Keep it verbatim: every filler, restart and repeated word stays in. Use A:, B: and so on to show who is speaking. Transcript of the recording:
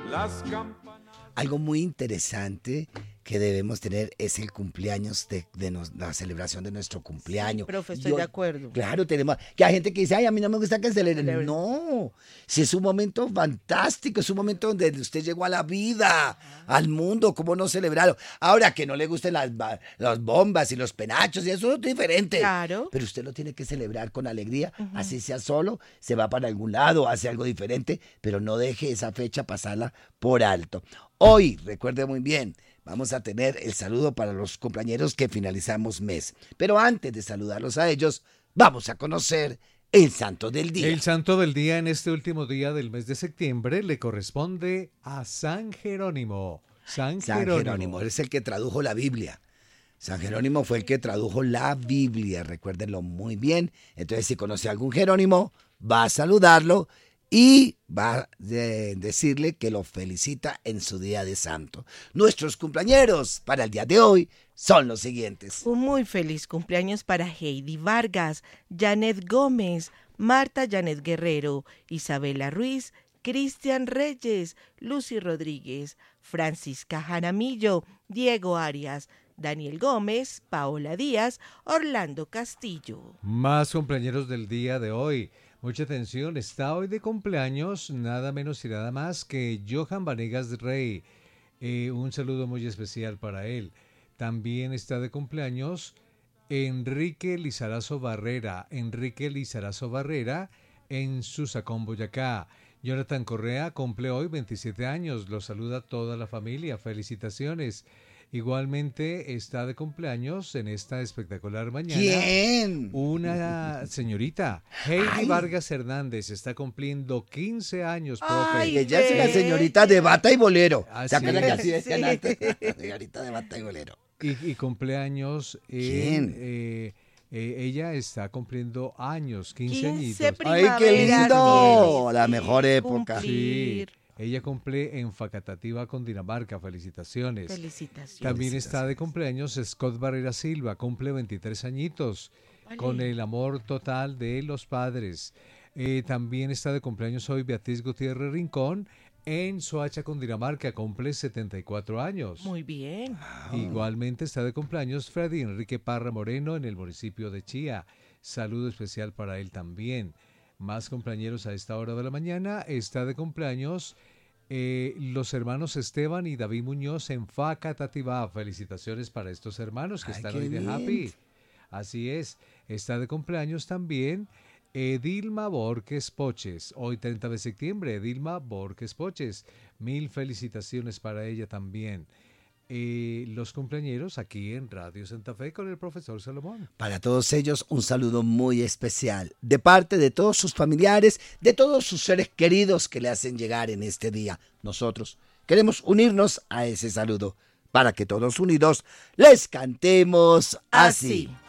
A: las campanas.
B: Algo muy interesante que debemos tener es el cumpleaños de, de nos, la celebración de nuestro cumpleaños.
C: Sí, profe, estoy
B: Yo-
C: de acuerdo.
B: Claro, tenemos que hay gente que dice, ay, a mí no me gusta que celebren.
C: Celebren.
B: No, si es un momento fantástico, es un momento donde usted llegó a la vida, al mundo, ¿cómo no celebrarlo? Ahora, que no le gusten las, ba- las bombas y los penachos, y eso es diferente.
C: Claro.
B: Pero usted lo tiene que celebrar con alegría, así sea solo, se va para algún lado, hace algo diferente, pero no deje esa fecha pasarla por alto. Hoy, recuerde muy bien, vamos a tener el saludo para los compañeros que finalizamos mes. Pero antes de saludarlos a ellos, vamos a conocer el santo del día.
D: El santo del día en este último día del mes de septiembre le corresponde a San Jerónimo. San
B: San
D: Jerónimo.
B: Jerónimo, él es el que tradujo la Biblia. San Jerónimo fue el que tradujo la Biblia, recuérdenlo muy bien. Entonces, si conoce a algún Jerónimo, va a saludarlo y va a de- decirle que lo felicita en su día de santo. Nuestros cumpleañeros para el día de hoy son los siguientes.
C: Un muy feliz cumpleaños para Heidi Vargas, Janet Gómez, Marta Janet Guerrero, Isabela Ruiz, Cristian Reyes, Lucy Rodríguez, Francisca Jaramillo, Diego Arias, Daniel Gómez, Paola Díaz, Orlando Castillo.
D: Más cumpleaños del día de hoy. Mucha atención, está hoy de cumpleaños nada menos y nada más que Johan Vanegas Rey. Eh, un saludo muy especial para él. También está de cumpleaños Enrique Lizarazo Barrera. Enrique Lizarazo Barrera en Susacón, Boyacá. Jonathan Correa cumple hoy veintisiete años. Lo saluda toda la familia. Felicitaciones. Igualmente está de cumpleaños en esta espectacular mañana.
B: ¿Quién?
D: Una señorita, Heidi
B: Ay.
D: Vargas Hernández, está cumpliendo quince años, profe.
C: Ay,
B: Ella es una
C: bella.
B: señorita de bata y bolero.
D: Así
B: ¿Se acuerdan que
D: es.
B: así decían
C: Sí.
B: antes? Señorita de bata y bolero.
D: Y, y cumpleaños en,
B: ¿Quién?
D: eh, eh, ella está cumpliendo años, quince,
C: quince
D: añitos.
B: ¡Ay, qué
C: primaveras
B: lindo!
C: tiene
B: La
C: que
B: mejor época.
D: Sí,
C: cumplir.
D: ella cumple en Facatativá, Cundinamarca. Felicitaciones.
C: Felicitaciones.
D: También está de cumpleaños Scott Barrera Silva, cumple veintitrés añitos,
C: Vale.
D: con el amor total de los padres. Eh, también está de cumpleaños hoy Beatriz Gutiérrez Rincón, en Soacha, Cundinamarca, cumple setenta y cuatro años.
C: Muy bien.
D: Igualmente está de cumpleaños Freddy Enrique Parra Moreno en el municipio de Chía. Saludo especial para él también. Más compañeros a esta hora de la mañana. Está de cumpleaños eh, los hermanos Esteban y David Muñoz en Facatativá. Felicitaciones para estos hermanos que
B: Ay,
D: están
B: qué
D: hoy de
B: bien.
D: happy. Así es. Está de cumpleaños también Edilma Borges Poches. Hoy treinta de septiembre, Edilma Borges Poches. Mil felicitaciones para ella también. Eh, los cumpleañeros aquí en Radio Santa Fe con el profesor Salomón.
B: Para todos ellos, un saludo muy especial, de parte de todos sus familiares, de todos sus seres queridos que le hacen llegar en este día. Nosotros queremos unirnos a ese saludo, para que todos unidos les cantemos así.
C: Así.